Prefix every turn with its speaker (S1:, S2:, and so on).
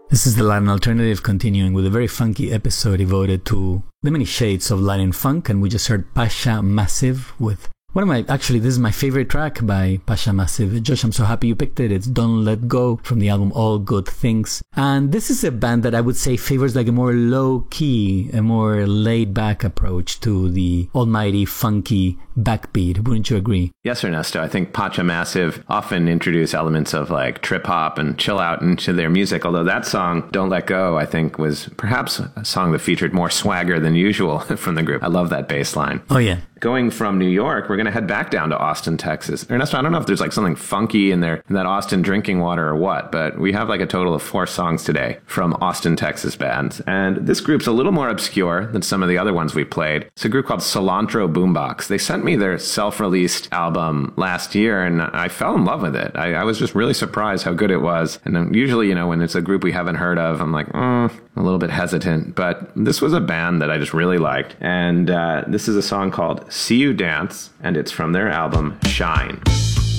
S1: This is the Latin Alternative, continuing with a very funky episode devoted to the many shades of Latin funk, and we just heard Pacha Massive with this is my favorite track by Pacha Massive. Josh, I'm so happy you picked it. It's Don't Let Go from the album All Good Things. And this is a band that I would say favors like a more low-key, a more laid-back approach to the almighty funky backbeat. Wouldn't you agree?
S2: Yes, Ernesto. I think Pacha Massive often introduce elements of like trip-hop and chill-out into their music, although that song, Don't Let Go, I think was perhaps a song that featured more swagger than usual from the group. I love that bass line.
S1: Oh, yeah.
S2: Going from New York, we're going to head back down to Austin, Texas. Ernesto, I don't know if there's like something funky in there in that Austin drinking water or what, but we have like a total of 4 songs today from Austin, Texas bands. And this group's a little more obscure than some of the other ones we played. It's a group called Cilantro Boombox. They sent me their self-released album last year, and I fell in love with it. I was just really surprised how good it was. And usually, when it's a group we haven't heard of, I'm like, a little bit hesitant. But this was a band that I just really liked. And this is a song called See You Dance, and it's from their album Shine.